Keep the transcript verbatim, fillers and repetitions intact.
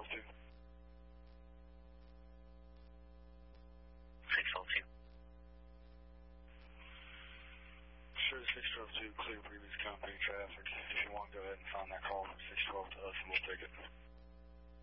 two. six twelve two. Sure, six twelve two, clear previous company traffic. If you want, go ahead and find that call from six twelve to us and we'll take it.